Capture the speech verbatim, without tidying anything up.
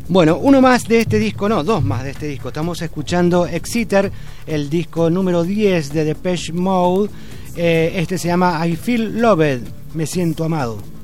Bueno, uno más de este disco, no, dos más de este disco. Estamos escuchando Exciter, el disco número diez de Depeche Mode. Eh, este se llama I Feel Loved, me siento amado.